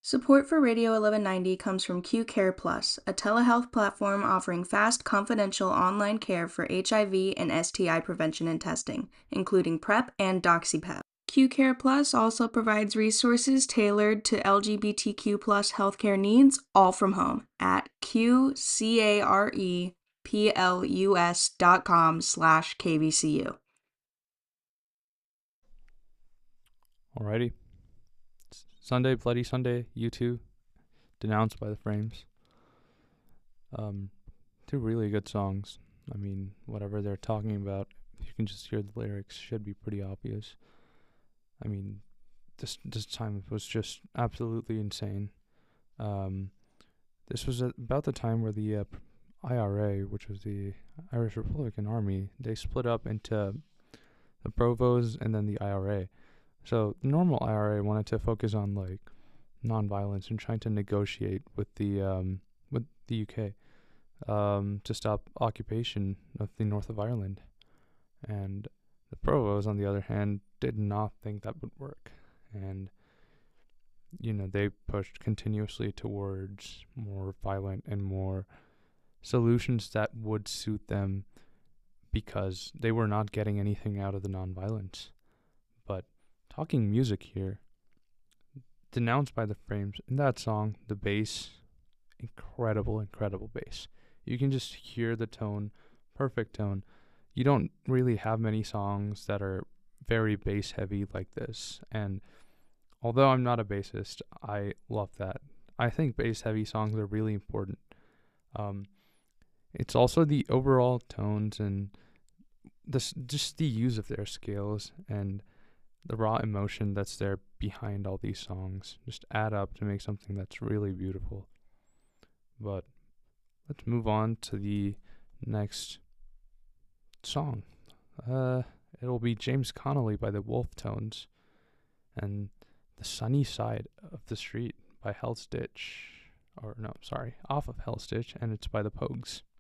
Support for Radio 1190 comes from Q Care Plus, a telehealth platform offering fast, confidential online care for HIV and STI prevention and testing, including PrEP and DoxyPEP. Q Care Plus also provides resources tailored to LGBTQ plus healthcare needs, all from home, at QCAREPLUS.com/KVCU. Alrighty. Sunday, Bloody Sunday, U2, Denounced by the Frames. Two really good songs. I mean, whatever they're talking about, if you can just hear the lyrics, should be pretty obvious. I mean, this time was just absolutely insane. This was about the time where the IRA, which was the Irish Republican Army, they split up into the Provos and then the IRA. So the normal IRA wanted to focus on like nonviolence and trying to negotiate with the UK to stop occupation of the north of Ireland, and the Provos, on the other hand, did not think that would work, and they pushed continuously towards more violent and more solutions that would suit them because they were not getting anything out of the nonviolence. But talking music here, Denounced by the Frames, in that song, the bass, incredible bass. You can just hear the tone, perfect tone. You don't really have many songs that are very bass heavy like this, and although I'm not a bassist, I love that. I think bass heavy songs are really important. It's also the overall tones and just the use of their scales and the raw emotion that's there behind all these songs just add up to make something that's really beautiful. But let's move on to the next song. It'll be James Connolly by the Wolf Tones and The Sunny Side of the Street by Hell's Ditch. Off of Hell's Ditch, and it's by the Pogues.